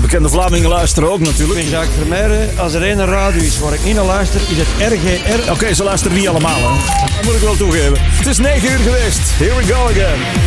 bekende Vlamingen luisteren ook natuurlijk. Ik ben Jacques Vermeijden. Als er één radio is waar ik niet naar luister, is het RGR. Oké, ze luisteren niet allemaal, hè. Dat moet ik wel toegeven. Het is 9 uur geweest. Here we go again.